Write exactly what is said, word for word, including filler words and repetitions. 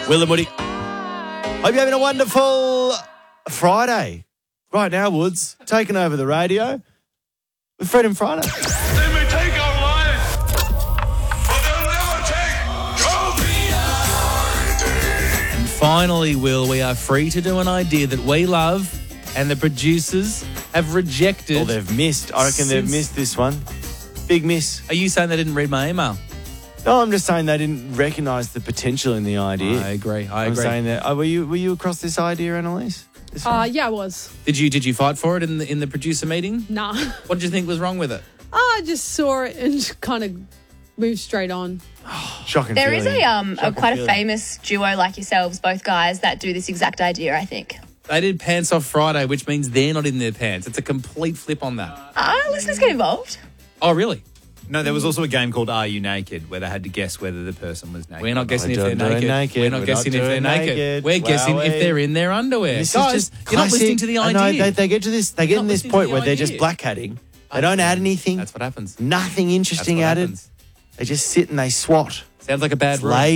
Will and Woody. Hope you're having a wonderful Friday. Right now, Woods, taking over the radio with Fred and Friday. They may take our lives, but they'll never take your freedom. And finally, Will, we are free to do an idea that we love and the producers have rejected. Oh, they've missed. I reckon they've Since- missed this one. Big miss. Are you saying they didn't read my email? No, I'm just saying they didn't recognise the potential in the idea. I agree. I I'm agree. saying that. Oh, were you were you across this idea, Annalise? This Uh, one? yeah, I was. Did you did you fight for it in the in the producer meeting? Nah. What did you think was wrong with it? I just saw it and kind of moved straight on. Shocking. There is feeling. a um a, Shocking quite a feeling. famous duo like yourselves, both guys, that do this exact idea, I think. They did Pants Off Friday, which means they're not in their pants. It's a complete flip on that. Our listeners get involved. Oh, really? No, there was also a game called Are You Naked, where they had to guess whether the person was naked. We're not guessing if We're they're doing naked. naked. We're not We're guessing not if they're doing naked. naked. We're guessing Wow, if we- they're in their underwear. This Guys, is just you're not classic. listening to the I idea. know, they, they get to this. They get You're in not this listening to point the where they're idea. just black hatting. They don't add anything. That's what happens. Nothing interesting That's what added. happens. They just sit and they swat. Sounds like a bad It's room. lazy.